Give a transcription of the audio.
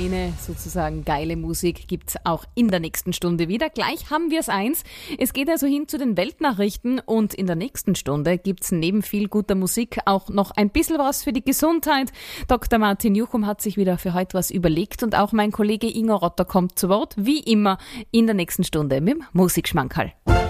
Eine sozusagen geile Musik gibt's auch in der nächsten Stunde wieder. Gleich haben wir es 1. Es geht also hin zu den Weltnachrichten und in der nächsten Stunde gibt's neben viel guter Musik auch noch ein bisschen was für die Gesundheit. Dr. Martin Juchum hat sich wieder für heute was überlegt und auch mein Kollege Ingo Rotter kommt zu Wort, wie immer in der nächsten Stunde mit dem Musikschmankerl.